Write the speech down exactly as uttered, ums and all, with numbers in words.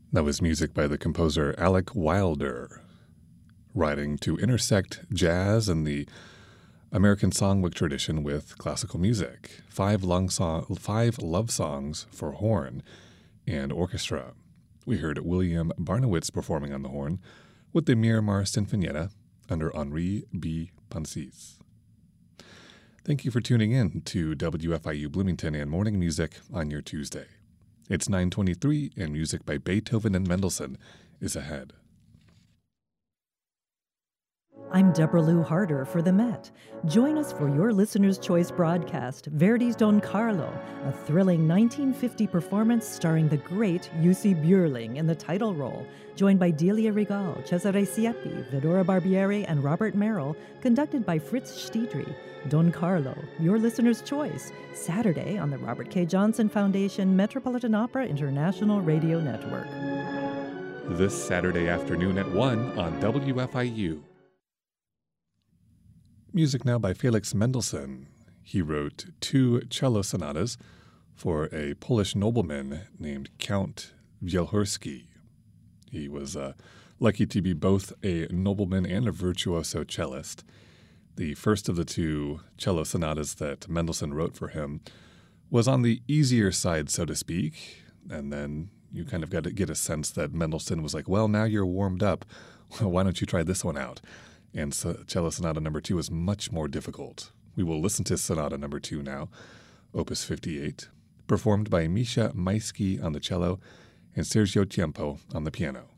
That was music by the composer Alec Wilder, writing to intersect jazz and the American songbook tradition with classical music. Five, long song, five love songs for horn and orchestra. We heard William Barnowitz performing on the horn with the Miramar Sinfonietta under Henri B. Pansis. Thank you for tuning in to W F I U Bloomington and Morning Music on your Tuesday. It's nine twenty-three, and music by Beethoven and Mendelssohn is ahead. I'm Deborah Lou Harder for the Met. Join us for your Listener's Choice broadcast, Verdi's Don Carlo, a thrilling nineteen fifty performance starring the great Jussi Björling in the title role, joined by Delia Regal, Cesare Siepi, Vedora Barbieri, and Robert Merrill, conducted by Fritz Stiedry. Don Carlo, your Listener's Choice, Saturday on the Robert K. Johnson Foundation Metropolitan Opera International Radio Network. This Saturday afternoon at one on W F I U. Music now by Felix Mendelssohn. He wrote two cello sonatas for a Polish nobleman named Count Wielhorski. He was uh, lucky to be both a nobleman and a virtuoso cellist. The first of the two cello sonatas that Mendelssohn wrote for him was on the easier side, so to speak, and then you kind of got to get a sense that Mendelssohn was like, well, now you're warmed up. Why don't you try this one out? And so cello sonata number two is much more difficult. We will listen to sonata number two now, opus fifty-eight, performed by Misha Maisky on the cello and Sergio Tiempo on the piano.